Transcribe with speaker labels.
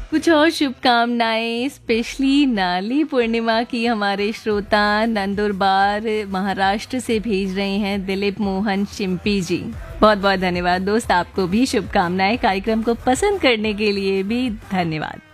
Speaker 1: कुछ और शुभकामनाएं स्पेशली नाली पूर्णिमा की हमारे श्रोता नंदुरबार महाराष्ट्र से भेज रहे हैं दिलीप मोहन चिंपी जी। बहुत बहुत धन्यवाद दोस्त, आपको भी शुभकामनाएं। कार्यक्रम को पसंद करने के लिए भी धन्यवाद।